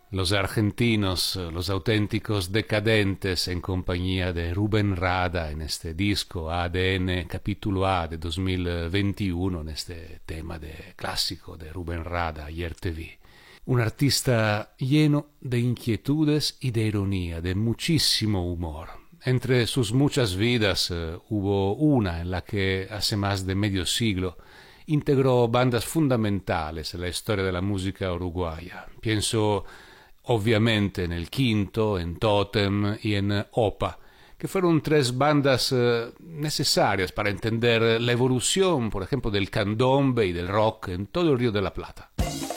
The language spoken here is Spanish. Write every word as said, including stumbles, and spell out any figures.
Los argentinos, los auténticos decadentes en compañía de Rubén Rada en este disco A D N Capítulo A de dos mil veintiuno, en este tema de clásico de Rubén Rada, Ayer te vi. Un artista lleno de inquietudes y de ironía, de muchísimo humor. Entre sus muchas vidas eh, hubo una en la que hace más de medio siglo integró bandas fundamentales en la historia de la música uruguaya. Pienso obviamente en El Quinto, en Totem y en Opa, que fueron tres bandas eh, necesarias para entender la evolución, por ejemplo, del candombe y del rock en todo el Río de la Plata.